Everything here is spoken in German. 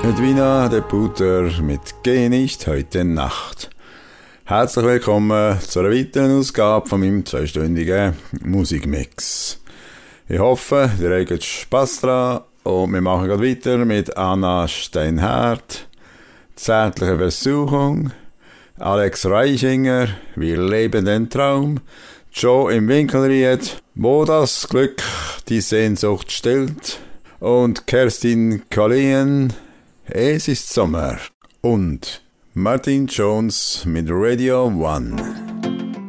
Edwina de Puter mit Geh nicht heute Nacht. Herzlich willkommen zu einer weiteren Ausgabe von meinem 2-stündigen Musikmix. Ich hoffe, ihr habt Spass dran und wir machen gerade weiter mit Anna Steinhardt, Zärtliche Versuchung, Alex Reichinger, Wir leben den Traum, Joe im Winkelried, Wo das Glück die Sehnsucht stillt und Kerstin Colleen, Es ist Sommer und Martin Jones mit Radio One.